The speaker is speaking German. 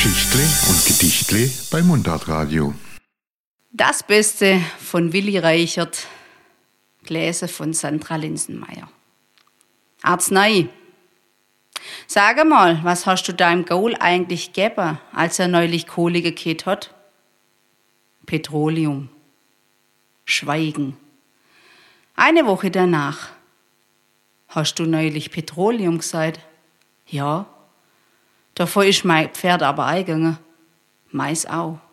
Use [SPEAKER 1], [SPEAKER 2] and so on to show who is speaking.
[SPEAKER 1] Geschichtle und Gedichtle bei Mundartradio.
[SPEAKER 2] Das Beste von Willi Reichert, gelesen von Sandra Linsenmeier. Arznei. Sag mal, was hast du deinem Gaul eigentlich gegeben, als er neulich Kohle gekehrt hat? Petroleum. Schweigen. Eine Woche danach. Hast du neulich Petroleum gesagt? Ja. Davor ist mein Pferd aber eingegangen. Mais auch.